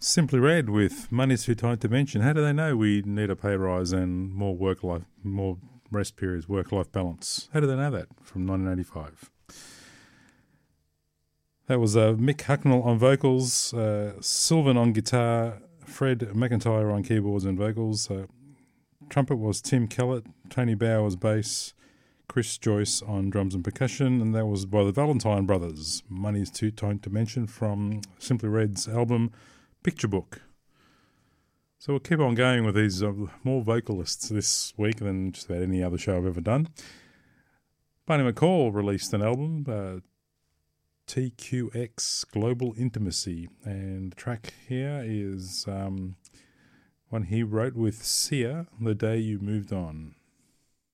Simply Red with Money's Too Tight to Mention. How do they know we need a pay rise and more rest periods, work-life balance? How do they know that from 1985? That was Mick Hucknall on vocals, Sylvan on guitar, Fred McIntyre on keyboards and vocals. Trumpet was Tim Kellett, Tony Bowers bass, Chris Joyce on drums and percussion, and that was by the Valentine Brothers. Money's Too Tight to Mention from Simply Red's album Picture Book. So we'll keep on going with these more vocalists this week than just about any other show I've ever done. Barney McCall released an album, TQX Global Intimacy, and the track here is one he wrote with Sia, The Day You Moved On.